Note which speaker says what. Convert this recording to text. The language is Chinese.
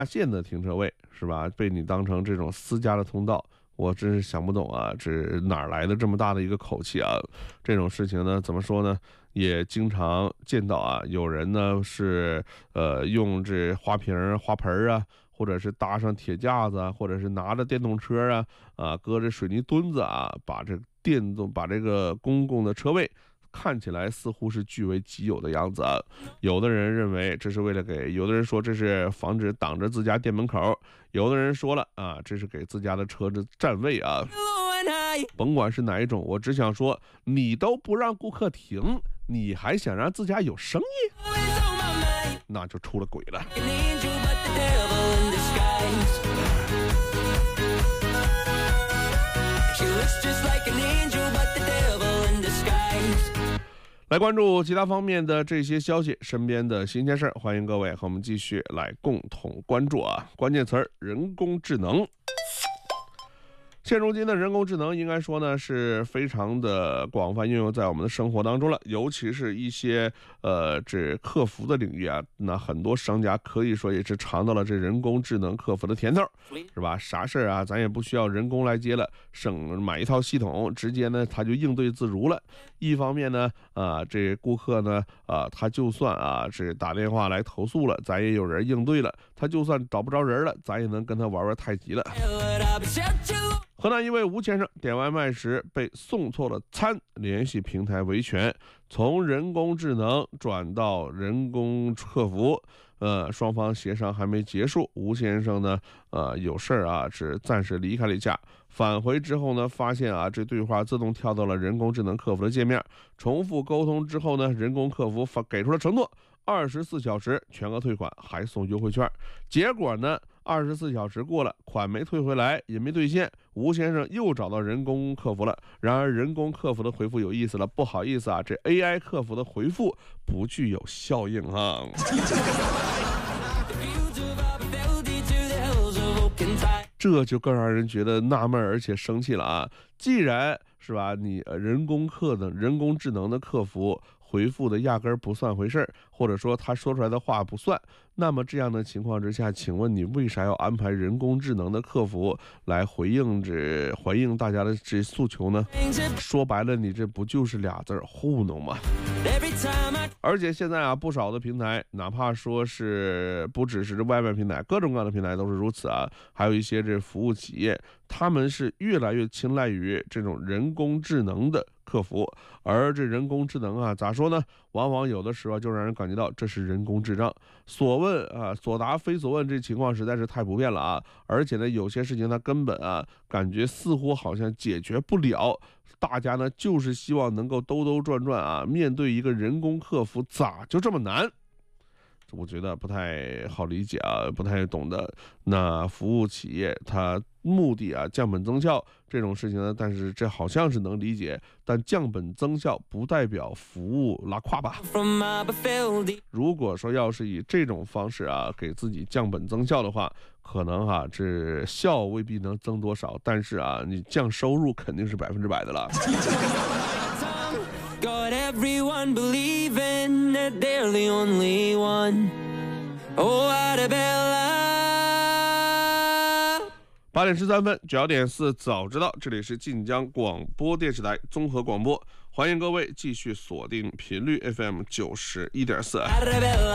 Speaker 1: 线的停车位是吧，被你当成这种私家的通道，我真是想不懂啊，这哪来的这么大的一个口气啊？这种事情呢，怎么说呢？也经常见到啊，有人呢是用这花瓶、花盆啊，或者是搭上铁架子啊，或者是拿着电动车搁着水泥墩子啊，把这个公共的车位看起来似乎是据为己有的样子啊。有的人认为这是为了有的人说这是防止挡着自家店门口，有的人说了啊，这是给自家的车子占位啊。甭管是哪一种，我只想说，你都不让顾客停，你还想让自家有生意，那就出了轨了。来关注其他方面的这些消息，身边的新鲜事儿，欢迎各位和我们继续来共同关注啊。关键词儿：人工智能。现如今的人工智能应该说呢是非常的广泛应用在我们的生活当中了，尤其是一些这客服的领域啊，那很多商家可以说也是尝到了这人工智能客服的甜头，是吧？啥事儿啊，咱也不需要人工来接了，买一套系统，直接呢他就应对自如了。一方面呢，这顾客呢，他就算是打电话来投诉了，咱也有人应对了；他就算找不着人了，咱也能跟他玩玩太极了。河南一位吴先生点外卖时被送错了餐，联系平台维权，从人工智能转到人工客服，双方协商还没结束，吴先生呢，有事儿是暂时离开了一下，返回之后呢，发现这对话自动跳到了人工智能客服的界面，重复沟通之后呢，人工客服给出了承诺，24小时全额退款，还送优惠券。结果呢，24小时过了，款没退回来，也没兑现，吴先生又找到人工客服了。然而人工客服的回复有意思了，不好意思这 AI 客服的回复不具有效应啊。这就更让人觉得纳闷而且生气了啊！既然是吧，你人工智能的客服回复的压根儿不算回事儿，或者说他说出来的话不算，那么这样的情况之下，请问你为啥要安排人工智能的客服来回应大家的这诉求呢？说白了，你这不就是俩字糊弄吗？而且现在不少的平台，哪怕说是不只是外卖平台，各种各样的平台都是如此还有一些这服务企业，他们是越来越青睐于这种人工智能的客服，而这人工智能咋说呢？往往有的时候就让人感觉到这是人工智障，所答非所问，这情况实在是太普遍了而且呢，有些事情它根本感觉似乎好像解决不了，大家呢就是希望能够兜兜转转面对一个人工客服咋就这么难？我觉得不太好理解不太懂的。那服务企业它目的降本增效这种事情呢，但是这好像是能理解，但降本增效不代表服务拉胯吧。如果说要是以这种方式给自己降本增效的话，可能这效未必能增多少，但是你降收入肯定是100%的了。Got everyone believing that they're the only one. Oh, Arabella. 8点13分，9点4，早知道，这里是晋江广播电视台综合广播，欢迎各位继续锁定频率 FM 91.4。